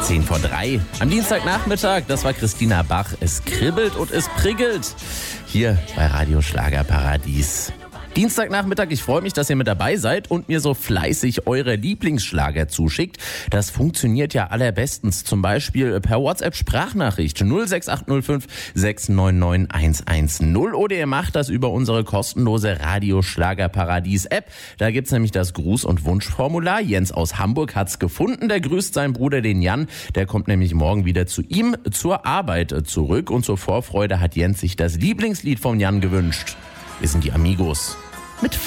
10:10. Am Dienstagnachmittag, das war Christina Bach. Es kribbelt und es prickelt. Hier bei Radio Schlagerparadies. Dienstagnachmittag, ich freue mich, dass ihr mit dabei seid und mir so fleißig eure Lieblingsschlager zuschickt. Das funktioniert ja allerbestens, zum Beispiel per WhatsApp-Sprachnachricht 06805 699 110 oder ihr macht das über unsere kostenlose Radio Schlagerparadies-App. Da gibt's nämlich das Gruß- und Wunschformular. Jens aus Hamburg hat's gefunden, der grüßt seinen Bruder, den Jan. Der kommt nämlich morgen wieder zu ihm zur Arbeit zurück und zur Vorfreude hat Jens sich das Lieblingslied von Jan gewünscht. Wir sind die Amigos mit